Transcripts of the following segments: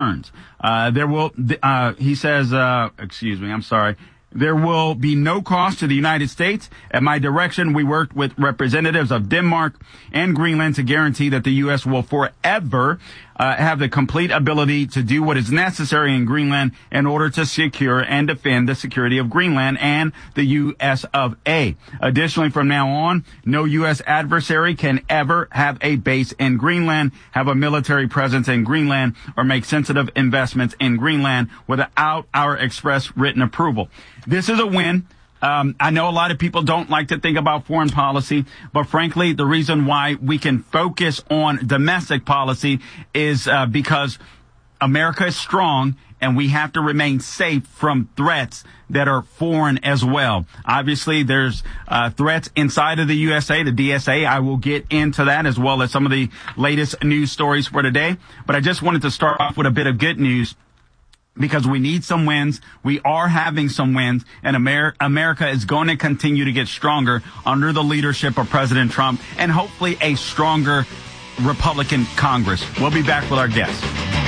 concerns. He says, there will be no cost to the United States. At my direction, we worked with representatives of Denmark and Greenland to guarantee that the U.S. will forever have the complete ability to do what is necessary in Greenland in order to secure and defend the security of Greenland and the U.S. of A. Additionally, from now on, no U.S. adversary can ever have a base in Greenland, have a military presence in Greenland, or make sensitive investments in Greenland without our express written approval. This is a win. I know a lot of people don't like to think about foreign policy, but frankly, the reason why we can focus on domestic policy is because America is strong and we have to remain safe from threats that are foreign as well. Obviously, there's threats inside of the USA, the DSA. I will get into that as well as some of the latest news stories for today. But I just wanted to start off with a bit of good news, because we need some wins. We are having some wins, and America is going to continue to get stronger under the leadership of President Trump and hopefully a stronger Republican Congress. We'll be back with our guests.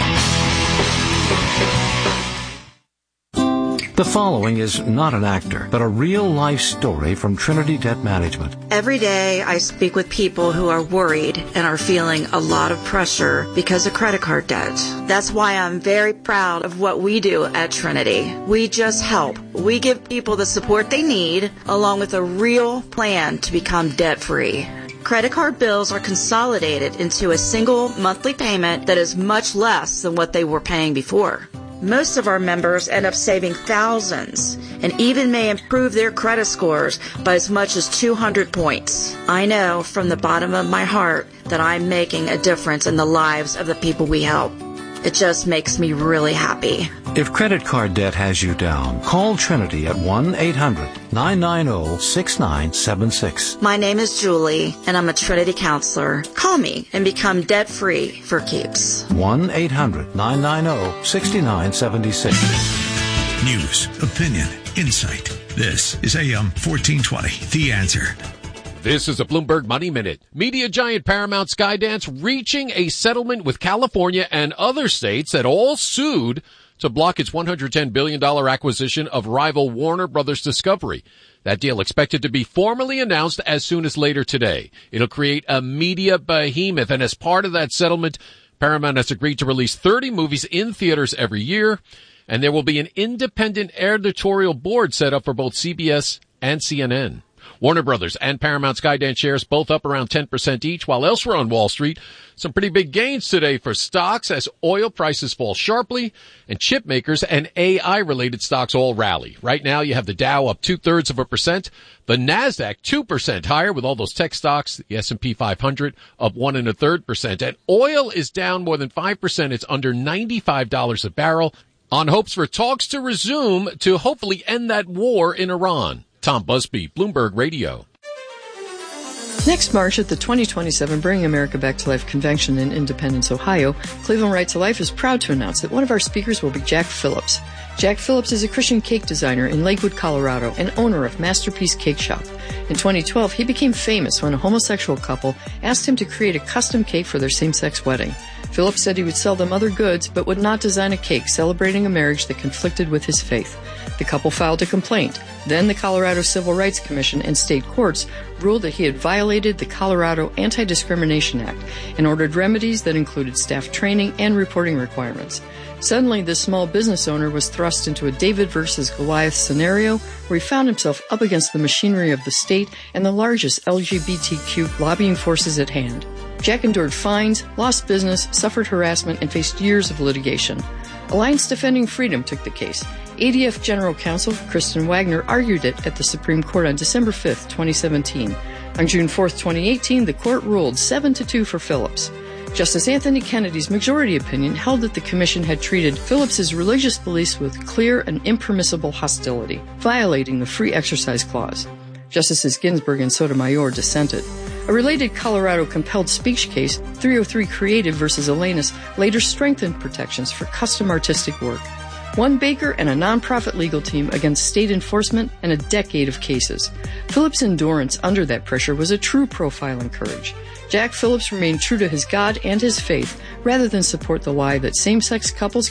The following is not an actor, but a real-life story from Trinity Debt Management. Every day I speak with people who are worried and are feeling a lot of pressure because of credit card debt. That's why I'm very proud of what we do at Trinity. We just help. We give people the support they need, along with a real plan to become debt-free. Credit card bills are consolidated into a single monthly payment that is much less than what they were paying before. Most of our members end up saving thousands and even may improve their credit scores by as much as 200 points. I know from the bottom of my heart that I'm making a difference in the lives of the people we help. It just makes me really happy. If credit card debt has you down, call Trinity at 1-800-990-6976. My name is Julie, and I'm a Trinity counselor. Call me and become debt-free for keeps. 1-800-990-6976. News, opinion, insight. This is AM 1420, The Answer. This is a Bloomberg Money Minute. Media giant Paramount Skydance reaching a settlement with California and other states that all sued to block its $110 billion acquisition of rival Warner Brothers Discovery. That deal expected to be formally announced as soon as later today. It'll create a media behemoth, and as part of that settlement, Paramount has agreed to release 30 movies in theaters every year, and there will be an independent editorial board set up for both CBS and CNN. Warner Brothers and Paramount Skydance shares both up around 10% each, while elsewhere on Wall Street, some pretty big gains today for stocks as oil prices fall sharply and chip makers and AI-related stocks all rally. Right now, you have the Dow up 0.2%, the Nasdaq 2% higher with all those tech stocks, the S&P 500 up 1.33%, and oil is down more than 5%. It's under $95 a barrel on hopes for talks to resume to hopefully end that war in Iran. Tom Busby, Bloomberg Radio. Next March at the 2027 Bring America Back to Life Convention in Independence, Ohio, Cleveland Right to Life is proud to announce that one of our speakers will be Jack Phillips. Jack Phillips is a Christian cake designer in Lakewood, Colorado, and owner of Masterpiece Cake Shop. In 2012, he became famous when a homosexual couple asked him to create a custom cake for their same-sex wedding. Phillips said he would sell them other goods, but would not design a cake celebrating a marriage that conflicted with his faith. The couple filed a complaint. Then the Colorado Civil Rights Commission and state courts ruled that he had violated the Colorado Anti-Discrimination Act and ordered remedies that included staff training and reporting requirements. Suddenly, this small business owner was thrust into a David versus Goliath scenario where he found himself up against the machinery of the state and the largest LGBTQ lobbying forces at hand. Jack endured fines, lost business, suffered harassment, and faced years of litigation. Alliance Defending Freedom took the case. ADF General Counsel Kristen Wagner argued it at the Supreme Court on December 5, 2017. On June 4, 2018, the court ruled 7-2 for Phillips. Justice Anthony Kennedy's majority opinion held that the commission had treated Phillips's religious beliefs with clear and impermissible hostility, violating the Free Exercise Clause. Justices Ginsburg and Sotomayor dissented. A related Colorado compelled speech case, 303 Creative versus Elenis, later strengthened protections for custom artistic work. One baker and a nonprofit legal team against state enforcement and a decade of cases. Phillips' endurance under that pressure was a true profile in courage. Jack Phillips remained true to his God and his faith rather than support the lie that same-sex couples